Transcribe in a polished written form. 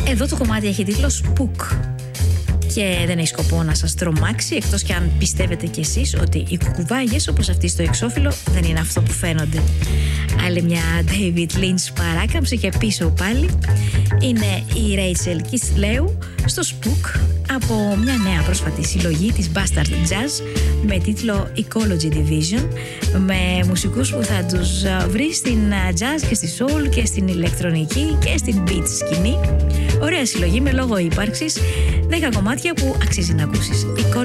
Εδώ το κομμάτι έχει τίτλο Spook και δεν έχει σκοπό να σας τρομάξει, εκτός και αν πιστεύετε κι εσείς ότι οι κουκουβάγες όπως αυτή στο εξώφυλλο δεν είναι αυτό που φαίνονται. Άλλη μια David Lynch παράκαμψη και πίσω πάλι είναι η Rachel Kislew στο Spook από μια νέα πρόσφατη συλλογή της Bastard Jazz με τίτλο Ecology Division, με μουσικούς που θα τους βρει στην jazz και στη soul και στην ηλεκτρονική και στην beat σκηνή. Ωραία συλλογή με λόγο ύπαρξης, 10 κομμάτια που αξίζει να ακούσεις.